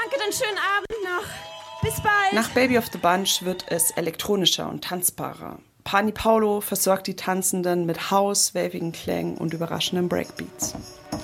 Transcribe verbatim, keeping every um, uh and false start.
Danke, dann schönen Abend noch. Bis bald. Nach Baby of the Bunch wird es elektronischer und tanzbarer. Pani Paulo versorgt die Tanzenden mit House, wavigen Klängen und überraschenden Breakbeats.